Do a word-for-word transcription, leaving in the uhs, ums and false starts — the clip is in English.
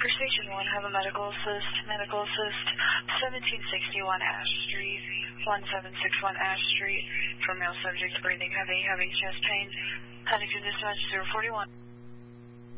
For Station one, have a medical assist, medical assist, seventeen sixty-one Ash Street, one seven six one Ash Street, for male subject breathing heavy, having chest pain. Huntington Dispatch zero forty-one.